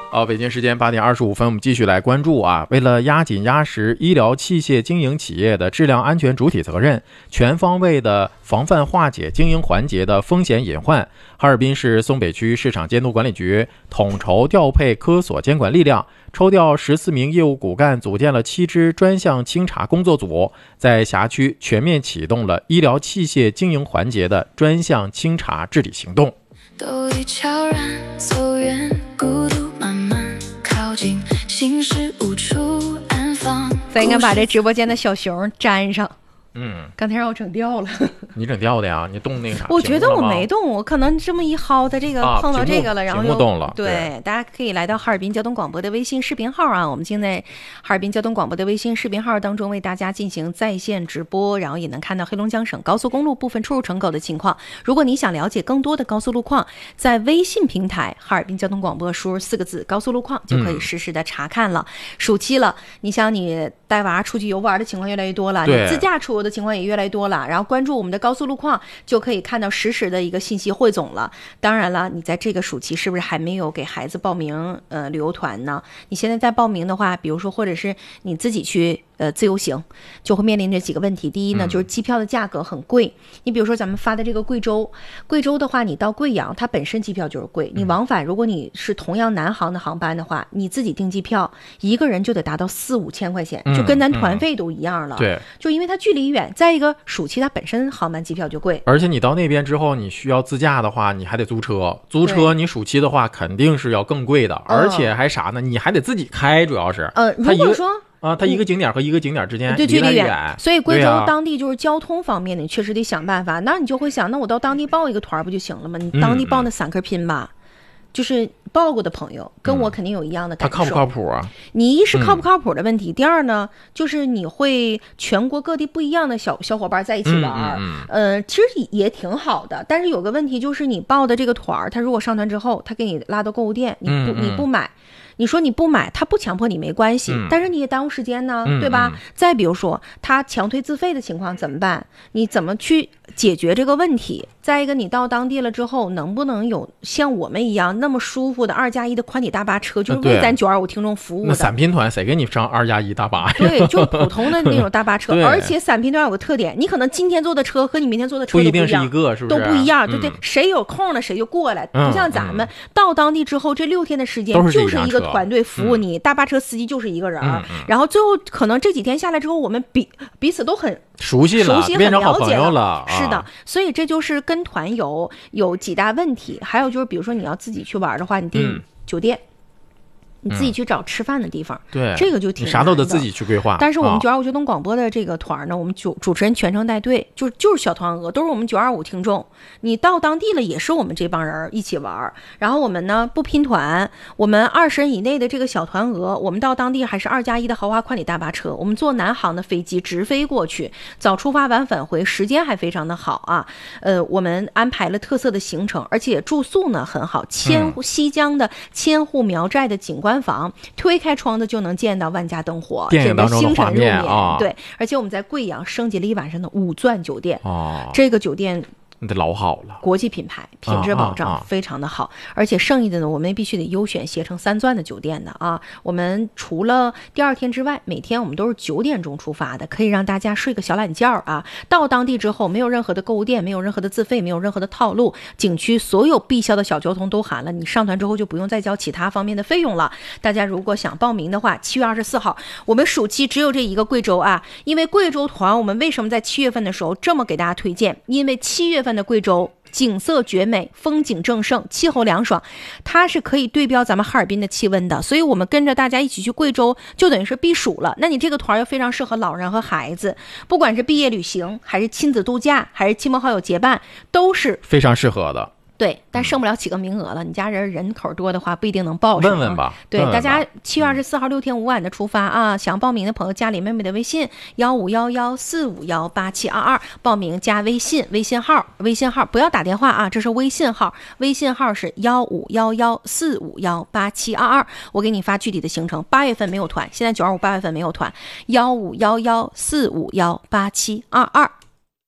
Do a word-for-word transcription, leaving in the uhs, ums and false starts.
好，北京时间八点二十五分，我们继续来关注啊。为了压紧压实医疗器械经营企业的质量安全主体责任，全方位的防范化解经营环节的风险隐患，哈尔滨市松北区市场监督管理局统筹调配科所监管力量，抽调十四名业务骨干，组建了七支专项清查工作组，在辖区全面启动了医疗器械经营环节的专项清查治理行动。 都已悄然走远，孤独慢慢靠近，心事无处安放。 咱应该把这直播间的小熊粘上。 嗯， 刚才让我整掉了。 你整掉的呀？你动那个啥？ 我觉得我没动，我可能这么一薅的这个、啊、碰到这个了，然后就动了。 对， 对， 大家可以来到哈尔滨交通广播的微信视频号啊，我们现在哈尔滨交通广播的微信视频号当中为大家进行在线直播，然后也能看到黑龙江省高速公路部分出入城口的情况。如果你想了解更多的高速路况，在微信平台哈尔滨交通广播输入四个字高速路况就可以实时的查看了。嗯、暑期了，你想你带娃出去游玩的情况越来越多了，你自驾出游的情况也越来越多了，然后关注我们的高速路况就可以看到实时的一个信息汇总了。当然了，你在这个暑期是不是还没有给孩子报名呃旅游团呢？你现在在报名的话，比如说或者是你自己去呃自由行，就会面临着几个问题。第一呢，就是机票的价格很贵。你比如说咱们发的这个贵州，贵州的话，你到贵阳，它本身机票就是贵，你往返如果你是同样南航的航班的话，你自己订机票，一个人就得达到四五千块钱，就跟咱团费都一样了。 对， 就因为它距离远，再一个暑期它本身航班机票就贵， 而且你到那边之后，你需要自驾的话，你还得租车，租车你暑期的话肯定是要更贵的，而且还啥呢？你还得自己开，主要是呃，如果说。 啊，它一个景点和一个景点之间对距离远， 所以贵州当地就是交通方面，你确实得想办法。那你就会想，那我到当地报一个团不就行了吗？你当地报那散客拼吧，嗯、就是报过的朋友跟我肯定有一样的感受。 他靠不靠谱啊？ 你一是靠不靠谱的问题，嗯、第二呢，就是你会全国各地不一样的小小伙伴在一起玩，嗯嗯嗯、呃，其实也挺好的。但是有个问题就是，你报的这个团，他如果上团之后，他给你拉到购物店，你不嗯嗯你不买。你说你不买，他不强迫你没关系，嗯、但是你也耽误时间呢， 嗯、 对吧？ 嗯、 再比如说他强推自费的情况怎么办？你怎么去解决这个问题？再一个，你到当地了之后，能不能有像我们一样那么舒服的二加一的宽体大巴车，就是为咱九二五听众服务的？ 那散拼团谁给你上二加一大巴呀？ 对，就普通的那种大巴车。而且散拼团有个特点，你可能今天坐的车和你明天坐的车都不一样， 不一定是一个，是不是？都不一样，对对， 嗯、 谁有空了谁就过来，不像咱们、嗯、到当地之后这六天的时间就是一个团队服务你。大巴车司机就是一个人，嗯嗯、然后最后可能这几天下来之后，我们彼彼此都很熟悉了， 熟悉很了解了， 了是的， 啊、 所以这就是跟团游有几大问题。还有就是，比如说你要自己去玩的话，你订酒店。嗯你自己去找吃饭的地方， 嗯、对， 这个就挺难的， 你啥都得自己去规划。 但是我们九二五交通广播的这个团呢，哦、我们主主持人全程带队，就就是小团额，都是我们九二五听众。你到当地了，也是我们这帮人一起玩。然后我们呢不拼团，我们二十人以内的这个小团额，我们到当地还是二加一的豪华宽体大巴车，我们坐南航的飞机直飞过去，早出发晚返回，时间还非常的好啊。呃，我们安排了特色的行程，而且住宿呢很好，千户西江的千户苗寨的景观房，推开窗子就能见到万家灯火， 电影当中的画面啊！ 对，而且我们在贵阳升级了一晚上的五钻酒店哦， 这个酒店那得老好了， 国际品牌，品质保障非常的好，啊啊啊、而且剩余的呢，我们必须得优选携程三钻的酒店的啊。我们除了第二天之外，每天我们都是九点钟出发的，可以让大家睡个小懒觉啊。到当地之后，没有任何的购物店，没有任何的自费，没有任何的套路，景区所有必销的小交通都含了，你上团之后就不用再交其他方面的费用了。大家如果想报名的话，七月二十四号，我们暑期只有这一个贵州啊，因为贵州团我们为什么在七月份的时候这么给大家推荐？因为七月份的贵州景色绝美，风景正盛，气候凉爽，它是可以对标咱们哈尔滨的气温的，所以我们跟着大家一起去贵州就等于是避暑了。那你这个团又非常适合老人和孩子，不管是毕业旅行还是亲子度假还是亲朋好友结伴，都是非常适合的。 对，但剩不了几个名额了。你家人人口多的话，不一定能报上。 问问吧。 对， 问问吧大家七月二十四号六天五晚的出发啊！想报名的朋友加李妹妹的微信幺五幺幺四五幺八七二二，报名加微信，微信号微信号不要打电话啊，这是微信号，微信号是幺五幺幺四五幺八七二二。我给你发具体的行程。八月份没有团，现在九二五八月份没有团，幺五幺幺四五幺八七二二。